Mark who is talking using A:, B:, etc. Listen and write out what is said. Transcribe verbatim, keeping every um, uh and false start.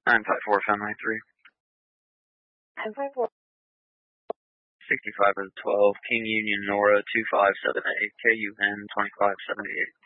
A: nine five four, Fenway three.
B: nine five four.
A: sixty-five of the twelve, King Union Nora two five seven eight, K U N twenty-five seventy-eight.